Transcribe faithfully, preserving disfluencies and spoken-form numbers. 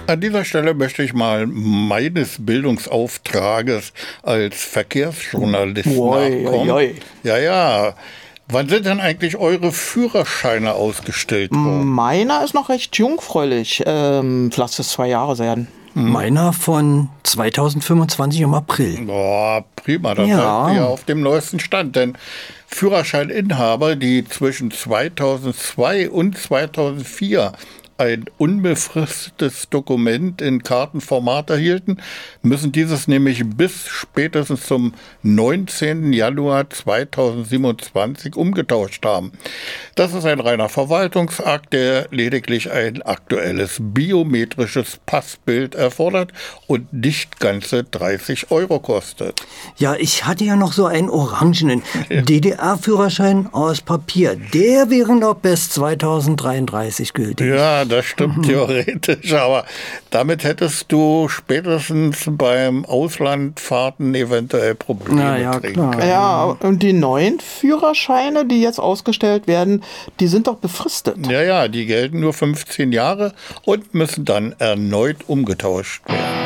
An dieser Stelle möchte ich mal meines Bildungsauftrages als Verkehrsjournalist Oi, nachkommen. oi, oi. Ja, ja. Wann sind denn eigentlich eure Führerscheine ausgestellt worden? Meiner ist noch recht jungfräulich. Ähm, lass es zwei Jahre sein. Meiner von zweitausendfünfundzwanzig im April. Boah, prima, das Ja. seid ihr auf dem neuesten Stand, denn Führerscheininhaber, die zwischen zweitausendzwei und zweitausendvier ein unbefristetes Dokument in Kartenformat erhielten, müssen dieses nämlich bis spätestens zum neunzehnten Januar zweitausendsiebenundzwanzig umgetauscht haben. Das ist ein reiner Verwaltungsakt, der lediglich ein aktuelles biometrisches Passbild erfordert und nicht ganze dreißig Euro kostet. Ja, ich hatte ja noch so einen orangenen D D R-Führerschein aus Papier. Der wäre noch bis zweitausenddreiunddreißig gültig. Ja, das stimmt theoretisch, aber damit hättest du spätestens beim Auslandfahrten eventuell Probleme Na ja, kriegen klar. können. Ja, und die neuen Führerscheine, die jetzt ausgestellt werden, die sind doch befristet. Ja, ja, die gelten nur fünfzehn Jahre und müssen dann erneut umgetauscht werden.